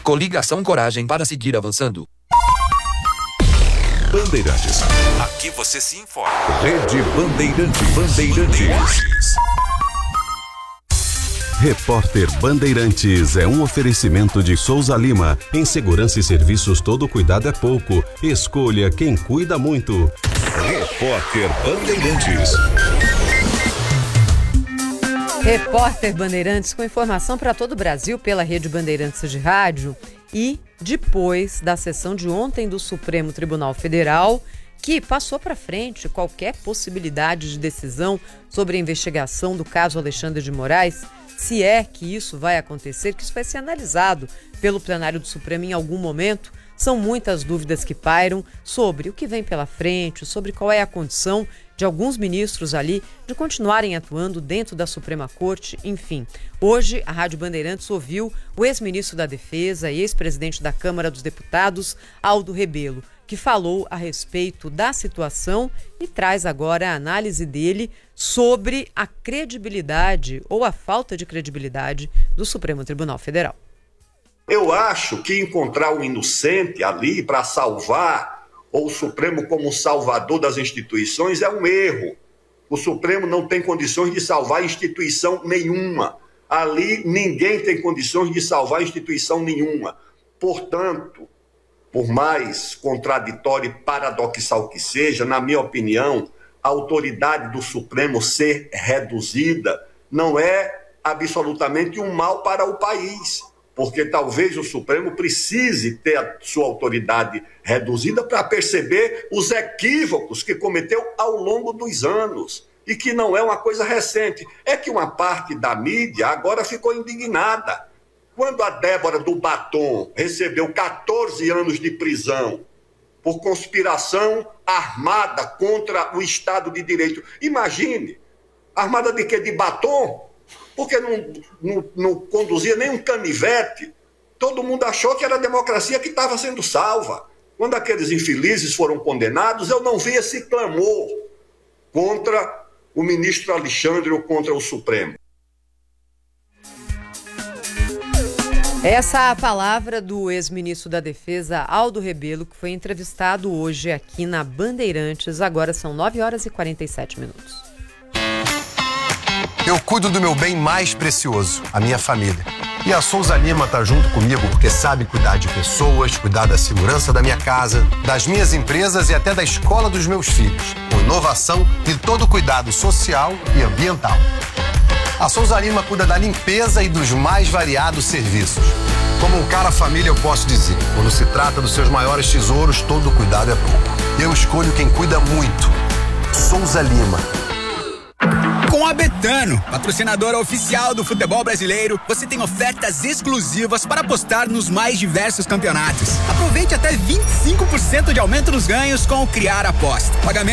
Coligação Coragem para seguir avançando. Bandeirantes. Aqui você se informa. Rede Bandeirantes. Repórter Bandeirantes é um oferecimento de Souza Lima. Em segurança e serviços, todo cuidado é pouco. Escolha quem cuida muito. Repórter Bandeirantes. Repórter Bandeirantes com informação para todo o Brasil pela Rede Bandeirantes de Rádio. E depois da sessão de ontem do Supremo Tribunal Federal, que passou para frente qualquer possibilidade de decisão sobre a investigação do caso Alexandre de Moraes, se é que isso vai acontecer, que isso vai ser analisado pelo plenário do Supremo em algum momento, são muitas dúvidas que pairam sobre o que vem pela frente, sobre qual é a condição de alguns ministros ali de continuarem atuando dentro da Suprema Corte, enfim. Hoje, a Rádio Bandeirantes ouviu o ex-ministro da Defesa e ex-presidente da Câmara dos Deputados, Aldo Rebelo, que falou a respeito da situação e traz agora a análise dele sobre a credibilidade ou a falta de credibilidade do Supremo Tribunal Federal. Eu acho que encontrar um inocente ali para salvar, ou o Supremo como salvador das instituições, é um erro. O Supremo não tem condições de salvar instituição nenhuma. Ali ninguém tem condições de salvar instituição nenhuma. Portanto, por mais contraditório e paradoxal que seja, na minha opinião, a autoridade do Supremo ser reduzida não é absolutamente um mal para o país, porque talvez o Supremo precise ter a sua autoridade reduzida para perceber os equívocos que cometeu ao longo dos anos, e que não é uma coisa recente. É que uma parte da mídia agora ficou indignada. Quando a Débora do Batom recebeu 14 anos de prisão por conspiração armada contra o Estado de Direito, imagine, armada de quê? De batom? Porque não conduzia nem um canivete. Todo mundo achou que era a democracia que estava sendo salva. Quando aqueles infelizes foram condenados, eu não vi esse clamor contra o ministro Alexandre ou contra o Supremo. Essa é a palavra do ex-ministro da Defesa, Aldo Rebelo, que foi entrevistado hoje aqui na Bandeirantes. Agora são 9h47. Eu cuido do meu bem mais precioso, a minha família. E a Souza Lima tá junto comigo porque sabe cuidar de pessoas, cuidar da segurança da minha casa, das minhas empresas e até da escola dos meus filhos, com inovação e todo cuidado social e ambiental. A Souza Lima cuida da limpeza e dos mais variados serviços. Como um cara família, eu posso dizer, quando se trata dos seus maiores tesouros, todo cuidado é pouco. Eu escolho quem cuida muito. Souza Lima. Com a Betano, patrocinadora oficial do futebol brasileiro, você tem ofertas exclusivas para apostar nos mais diversos campeonatos. Aproveite até 25% de aumento nos ganhos com o Criar Aposta. Pagamento